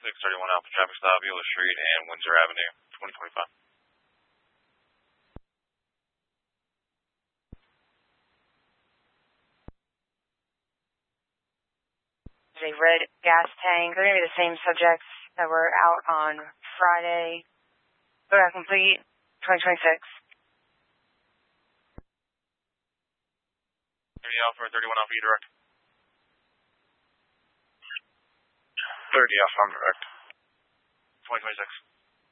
31 Alpha traffic stop, Euler Street and Windsor Avenue, 2025. There's a red gas tank. They're going to be the same subjects that were out on Friday. Photograph complete, 2026. 30 Alpha, 31 Alpha, you direct. 30 Alpha, I'm direct. 2026.